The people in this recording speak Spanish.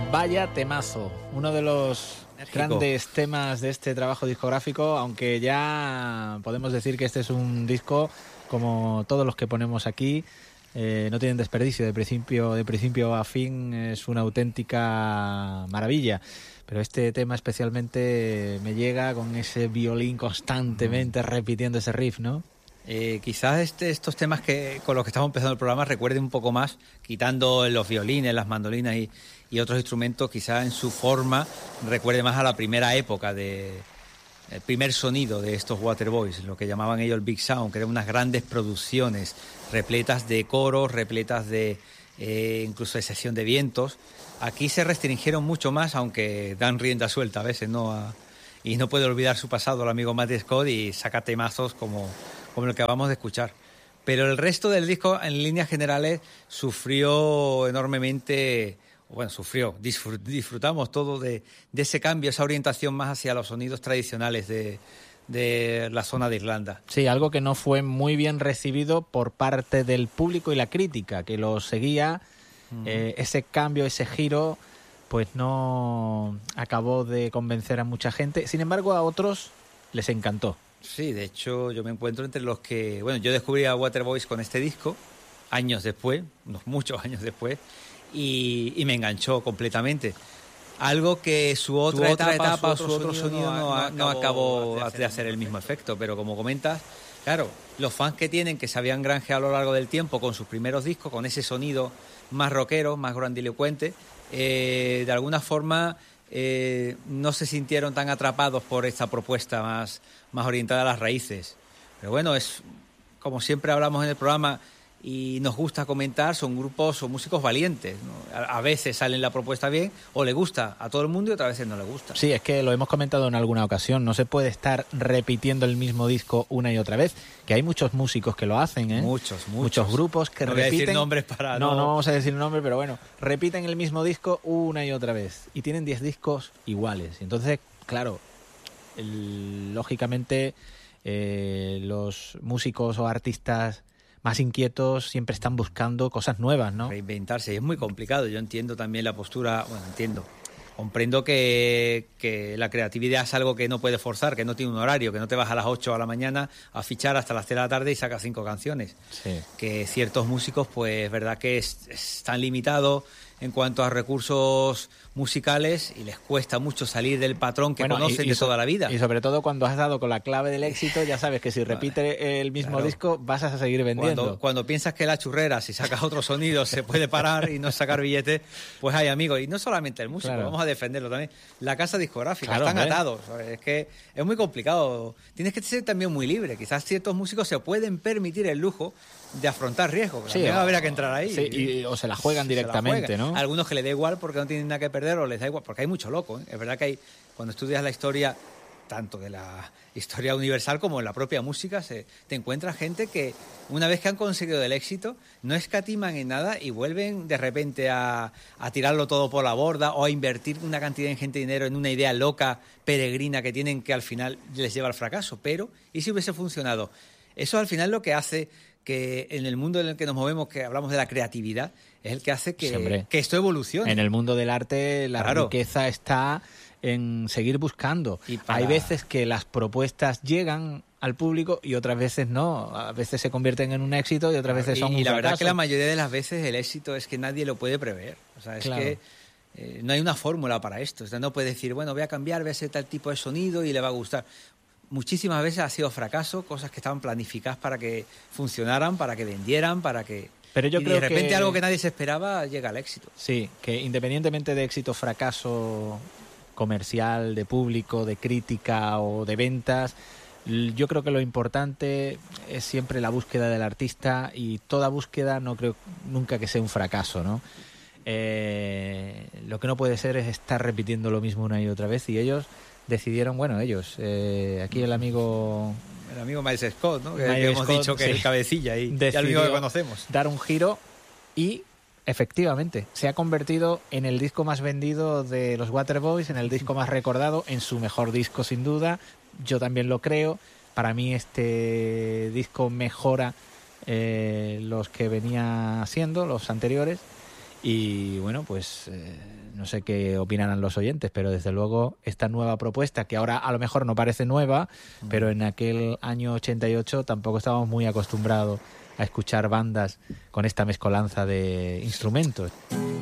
Vaya temazo, uno de los grandes temas de este trabajo discográfico, aunque ya podemos decir que este es un disco, como todos los que ponemos aquí, no tienen desperdicio, de principio a fin es una auténtica maravilla. Pero este tema especialmente me llega con ese violín constantemente repitiendo ese riff, ¿no? Quizás estos temas que con los que estamos empezando el programa recuerden un poco más, quitando los violines, las mandolinas y otros instrumentos, quizás en su forma recuerde más a la primera época el primer sonido de estos Waterboys, lo que llamaban ellos el Big Sound, que eran unas grandes producciones repletas de coros, repletas de incluso de sesión de vientos. Aquí se restringieron mucho más, aunque dan rienda suelta a veces, ¿no? Y no puede olvidar su pasado el amigo Matt Scott y saca temazos como el que acabamos de escuchar. Pero el resto del disco, en líneas generales, sufrió enormemente. Bueno, disfrutamos todo de ese cambio, esa orientación más hacia los sonidos tradicionales de la zona de Irlanda. Sí, algo que no fue muy bien recibido por parte del público y la crítica, que lo seguía. Ese cambio, ese giro, pues no acabó de convencer a mucha gente. Sin embargo, a otros les encantó. Sí, de hecho, yo me encuentro entre los que... Bueno, yo descubrí a Waterboys con este disco, años después, unos muchos años después, y me enganchó completamente. Algo que su otra etapa, su otro sonido no acabó de hacer el mismo efecto, pero como comentas, claro, los fans que tienen, que se habían granjeado a lo largo del tiempo con sus primeros discos, con ese sonido más rockero, más grandilocuente, de alguna forma no se sintieron tan atrapados por esta propuesta más orientada a las raíces. Pero bueno, es como siempre hablamos en el programa y nos gusta comentar, son grupos o músicos valientes, ¿no? A veces salen la propuesta bien o le gusta a todo el mundo y otras veces no le gusta. Sí, es que lo hemos comentado en alguna ocasión, no se puede estar repitiendo el mismo disco una y otra vez, que hay muchos músicos que lo hacen, ¿eh? Muchos grupos que no repiten. Voy a decir nombres para no vamos a decir nombres, pero bueno, repiten el mismo disco una y otra vez y tienen 10 discos iguales. Entonces, claro, lógicamente los músicos o artistas más inquietos siempre están buscando cosas nuevas, ¿no? Reinventarse, y es muy complicado. Yo entiendo también la postura, comprendo que la creatividad es algo que no puede forzar, que no tiene un horario, que no te vas a las 8 de la mañana a fichar hasta las 3 de la tarde y sacas 5 canciones. Sí. Que ciertos músicos, pues es verdad que están limitados en cuanto a recursos musicales y les cuesta mucho salir del patrón que conocen de toda la vida. Y sobre todo cuando has dado con la clave del éxito, ya sabes que si repites el mismo disco vas a seguir vendiendo. Cuando piensas que la churrera, si sacas otro sonido, se puede parar y no sacar billetes, pues hay amigos. Y no solamente el músico, vamos a defenderlo también. La casa discográfica, están atados. Es que es muy complicado. Tienes que ser también muy libre. Quizás ciertos músicos se pueden permitir el lujo de afrontar riesgos. Sí, habrá que entrar ahí. Sí, o se la juegan directamente, ¿no? Algunos que les da igual porque no tienen nada que perder o les da igual, porque hay mucho loco, ¿eh? Es verdad que cuando estudias la historia, tanto de la historia universal como en la propia música, te encuentras gente que una vez que han conseguido el éxito, no escatiman en nada y vuelven de repente a tirarlo todo por la borda o a invertir una cantidad ingente de dinero en una idea loca, peregrina que tienen que al final les lleva al fracaso. Pero, ¿y si hubiese funcionado? Eso al final lo que hace que en el mundo en el que nos movemos, que hablamos de la creatividad, es el que hace que esto evolucione. En el mundo del arte la riqueza está en seguir buscando. Hay veces que las propuestas llegan al público y otras veces no. A veces se convierten en un éxito y otras veces son un fracaso. Y la verdad que la mayoría de las veces el éxito es que nadie lo puede prever. O sea, es que no hay una fórmula para esto. O sea, no puedes decir, bueno, voy a cambiar, voy a hacer tal tipo de sonido y le va a gustar. Muchísimas veces ha sido fracaso, cosas que estaban planificadas para que funcionaran, para que vendieran, para que... Pero yo creo de repente algo que nadie se esperaba llega al éxito. Sí, que independientemente de éxito, fracaso comercial, de público, de crítica o de ventas, yo creo que lo importante es siempre la búsqueda del artista y toda búsqueda no creo nunca que sea un fracaso, ¿no? Lo que no puede ser es estar repitiendo lo mismo una y otra vez y ellos decidieron, aquí el amigo Miles Scott, ¿no? Que hemos dicho que es el cabecilla y el amigo que conocemos. Dar un giro y efectivamente se ha convertido en el disco más vendido de los Waterboys, en el disco más recordado, en su mejor disco sin duda. Yo también lo creo. Para mí este disco mejora los que venía haciendo, los anteriores. Y bueno, pues no sé qué opinarán los oyentes, pero desde luego esta nueva propuesta, que ahora a lo mejor no parece nueva, pero en aquel año 88 tampoco estábamos muy acostumbrados a escuchar bandas con esta mezcolanza de instrumentos.